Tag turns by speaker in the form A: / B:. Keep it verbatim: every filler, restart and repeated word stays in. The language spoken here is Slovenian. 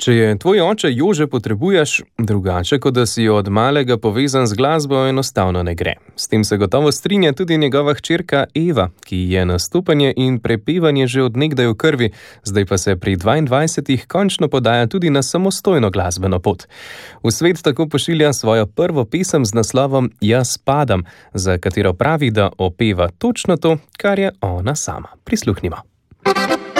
A: Če je tvoj oče Jože potrebuješ, drugače, kot da si od malega povezan z glasbo, enostavno ne gre. S tem se gotovo strinja tudi njegova hčerka Eva, ki je nastopanje in prepevanje že od nekdaj v krvi, zdaj pa se pri dvaindvajsetih končno podaja tudi na samostojno glasbeno pot. V svet tako pošilja svojo prvo pesem z naslovom Jaz padam, za katero pravi, da opeva točno to, kar je ona sama. Prisluhnimo.